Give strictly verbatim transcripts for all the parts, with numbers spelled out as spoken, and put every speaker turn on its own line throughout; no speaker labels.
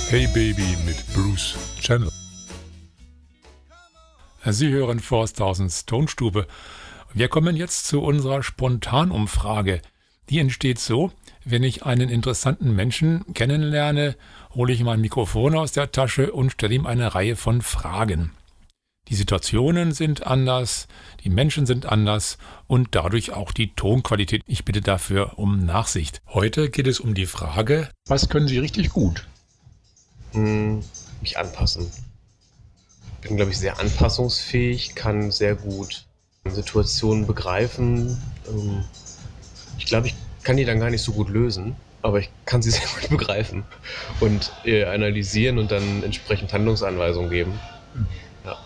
Hey Baby mit Bruce Channel. Sie hören Forsthausens Tonstube. Wir kommen jetzt zu unserer Spontanumfrage. Die entsteht so: Wenn ich einen interessanten Menschen kennenlerne, hole ich mein Mikrofon aus der Tasche und stelle ihm eine Reihe von Fragen. Die Situationen sind anders, die Menschen sind anders und dadurch auch die Tonqualität. Ich bitte dafür um Nachsicht. Heute geht es um die Frage: Was können Sie richtig gut?
Hm, mich anpassen. Ich bin, glaube ich, sehr anpassungsfähig, kann sehr gut Situationen begreifen. Ähm, Ich glaube, ich kann die dann gar nicht so gut lösen, aber ich kann sie sehr gut begreifen und äh, analysieren und dann entsprechend Handlungsanweisungen geben. Ja.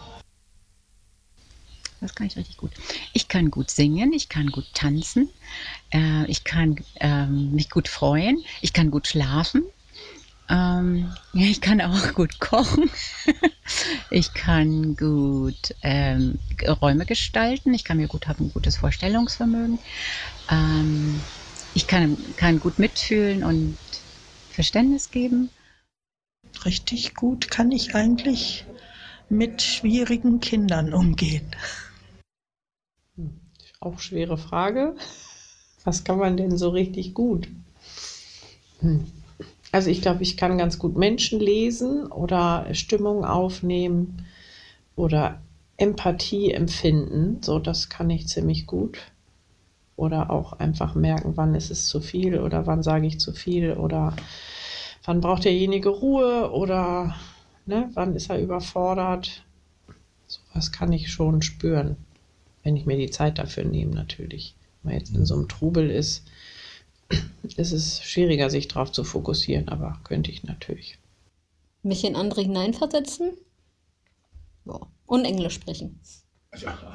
Das kann ich richtig gut. Ich kann gut singen, ich kann gut tanzen, äh, ich kann ähm, mich gut freuen, ich kann gut schlafen, ähm, ich kann auch gut kochen, ich kann gut ähm, Räume gestalten, ich kann mir gut, habe ein gutes Vorstellungsvermögen, ähm, ich kann, kann gut mitfühlen und Verständnis geben.
Richtig gut kann ich eigentlich mit schwierigen Kindern umgehen.
Auch schwere Frage. Was kann man denn so richtig gut? Hm. Also ich glaube, ich kann ganz gut Menschen lesen oder Stimmung aufnehmen oder Empathie empfinden. So, das kann ich ziemlich gut. Oder auch einfach merken, wann ist es zu viel oder wann sage ich zu viel oder wann braucht derjenige Ruhe oder ne, wann ist er überfordert. Sowas kann ich schon spüren, wenn ich mir die Zeit dafür nehme natürlich. Wenn man jetzt in so einem Trubel ist, ist es schwieriger, sich darauf zu fokussieren, aber könnte ich natürlich.
Mich in andere hineinversetzen. Ja. Und Englisch sprechen.